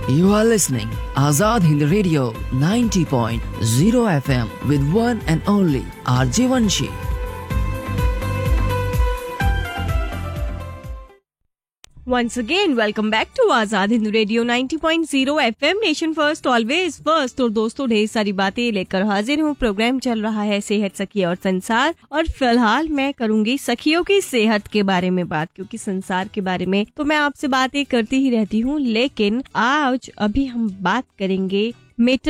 You are listening Azad Hind Radio 90.0 FM with one and only RJ Vanshi. Once again, welcome back to Azad Hind Radio 90.0 FM nation first always first. और दोस्तों, ढेर सारी बातें लेकर हाजिर हूँ। Programme चल रहा है सेहत, सखी और संसार, और फिलहाल मैं करूंगी सखियों की सेहत के बारे में बात, क्योंकि संसार के बारे में तो मैं आपसे बातें करती ही रहती हूँ, लेकिन आज अभी हम बात करेंगे